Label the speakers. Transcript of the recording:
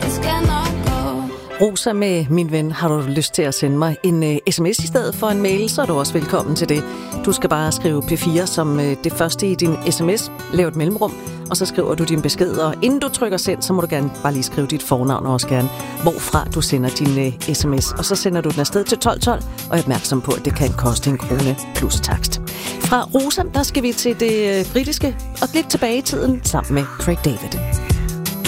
Speaker 1: skal nok gå.
Speaker 2: Rosa med Min Ven, har du lyst til at sende mig en sms i stedet for en mail, så er du også velkommen til det. Du skal bare skrive P4 som det første i din sms, lav et mellemrum, og så skriver du din besked, og inden du trykker send, så må du gerne bare lige skrive dit fornavn og også gerne, hvorfra du sender din sms. Og så sender du den afsted til 1212, og er opmærksom på, at det kan koste 1 krone plus takst. Fra Rosa, der skal vi til det britiske og lidt tilbage i tiden sammen med Craig David.